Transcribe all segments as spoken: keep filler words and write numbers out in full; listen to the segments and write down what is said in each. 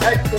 Ecco,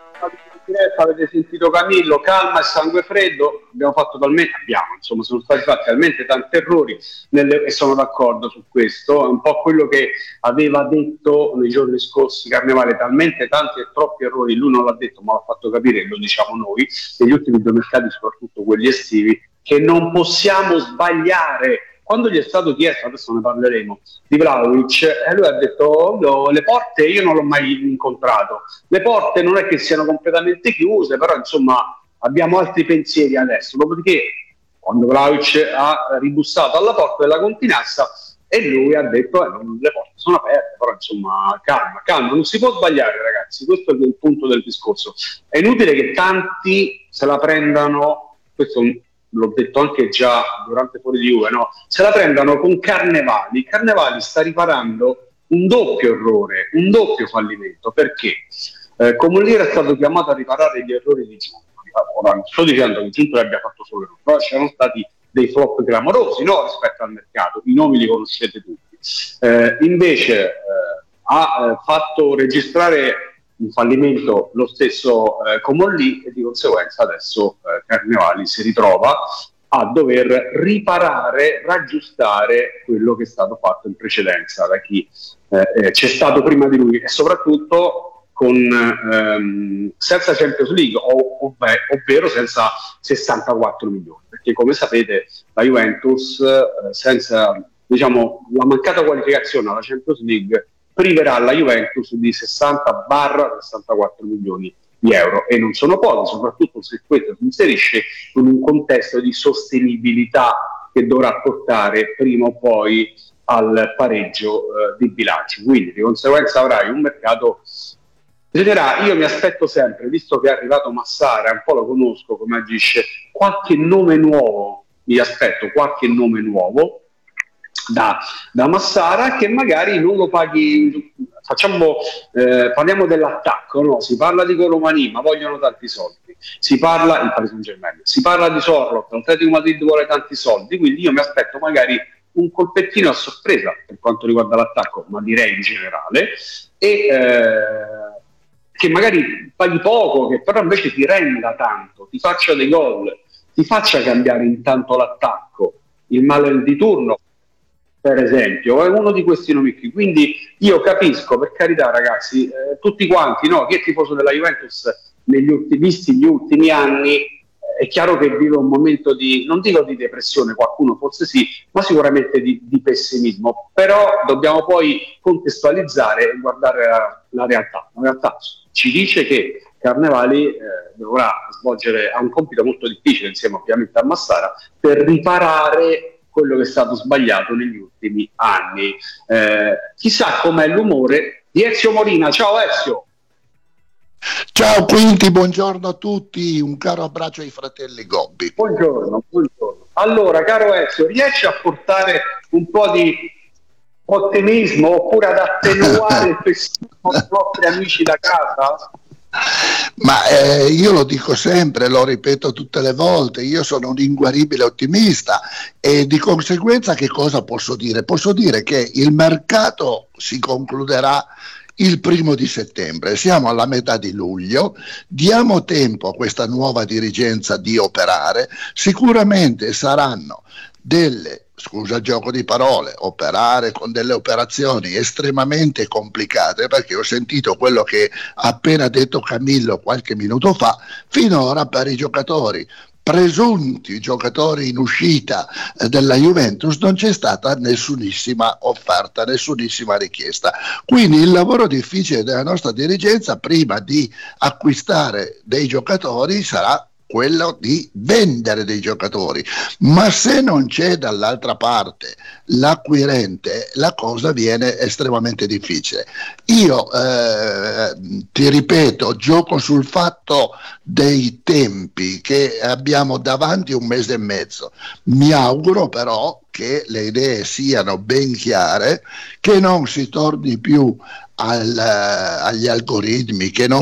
avete sentito Camillo, calma e sangue freddo. Abbiamo fatto talmente, abbiamo, insomma, sono stati fatti talmente tanti errori nelle, e sono d'accordo su questo. È un po' quello che aveva detto nei giorni scorsi Carnevale, talmente tanti e troppi errori. Lui non l'ha detto, ma l'ha fatto capire, lo diciamo noi, negli ultimi due mercati, soprattutto quelli estivi, che non possiamo sbagliare. Quando gli è stato chiesto, adesso ne parleremo, di Vlahovic, e lui ha detto no, le porte io non l'ho mai incontrato, le porte non è che siano completamente chiuse, però insomma abbiamo altri pensieri adesso. Dopodiché quando Vlahovic ha ribussato alla porta della Continassa e lui ha detto eh, le porte sono aperte, però insomma calma, calma, non si può sbagliare ragazzi, questo è il punto del discorso. È inutile che tanti se la prendano, questo è un l'ho detto anche già durante Fuori di Juve, no? Se la prendano con Carnevali. Carnevali sta riparando un doppio errore, un doppio fallimento, perché eh, Comolli era stato chiamato a riparare gli errori di Giunto. Ora non sto dicendo che Giunto abbia fatto solo errori, però c'erano stati dei flop clamorosi, no? Rispetto al mercato, i nomi li conoscete tutti. Eh, invece eh, ha eh, fatto registrare un fallimento lo stesso eh, Comolli e di conseguenza adesso eh, Carnevali si ritrova a dover riparare, raggiustare quello che è stato fatto in precedenza da chi eh, eh, c'è stato prima di lui e soprattutto con ehm, senza Champions League ov- ov- ovvero senza sessantaquattro milioni, perché come sapete la Juventus eh, senza diciamo la mancata qualificazione alla Champions League priverà la Juventus di sessanta sessantaquattro milioni di euro e non sono pochi, soprattutto se questo si inserisce in un contesto di sostenibilità che dovrà portare prima o poi al pareggio eh, di bilancio. Quindi di conseguenza avrai un mercato. Vedrà, io mi aspetto sempre, visto che è arrivato Massara, un po' lo conosco come agisce, qualche nome nuovo, mi aspetto qualche nome nuovo Da, da Massara che magari non lo paghi. Facciamo eh, parliamo dell'attacco, no? Si parla di Colomani ma vogliono tanti soldi, si parla il Paris Saint-Germain, si parla di Sorloth, l'Atletico Madrid vuole tanti soldi, quindi io mi aspetto magari un colpettino a sorpresa per quanto riguarda l'attacco, ma direi in generale, e eh, che magari paghi poco, che però invece ti renda tanto, ti faccia dei gol, ti faccia cambiare intanto l'attacco, il male di turno per esempio, è uno di questi nomi qui. Quindi io capisco, per carità ragazzi, eh, tutti quanti, no? Chi è tifoso della Juventus negli ultimi, visti gli ultimi anni, eh, è chiaro che vive un momento di, non dico di depressione, qualcuno forse sì, ma sicuramente di, di pessimismo. Però dobbiamo poi contestualizzare e guardare la, la realtà. La realtà ci dice che Carnevali eh, dovrà svolgere, ha un compito molto difficile insieme ovviamente a Massara, per riparare quello che è stato sbagliato negli ultimi anni. Eh, chissà com'è l'umore di Ezio Morina. Ciao Ezio! Ciao Quinti, buongiorno a tutti, un caro abbraccio ai fratelli Gobbi. Buongiorno, buongiorno. Allora, caro Ezio, riesci a portare un po' di ottimismo oppure ad attenuare il pessimismo dei nostri amici da casa? Ma eh, io lo dico sempre, lo ripeto tutte le volte, io sono un inguaribile ottimista e di conseguenza che cosa posso dire? Posso dire che il mercato si concluderà il primo di settembre, siamo alla metà di luglio, diamo tempo a questa nuova dirigenza di operare, sicuramente saranno delle, scusa il gioco di parole, operare con delle operazioni estremamente complicate, perché ho sentito quello che ha appena detto Camillo qualche minuto fa. Finora per i giocatori presunti giocatori in uscita eh, della Juventus non c'è stata nessunissima offerta, nessunissima richiesta, quindi il lavoro difficile della nostra dirigenza prima di acquistare dei giocatori sarà quello di vendere dei giocatori, ma se non c'è dall'altra parte l'acquirente la cosa viene estremamente difficile. Io eh, ti ripeto, gioco sul fatto dei tempi, che abbiamo davanti un mese e mezzo, mi auguro però che le idee siano ben chiare, che non si torni più al, agli algoritmi, che non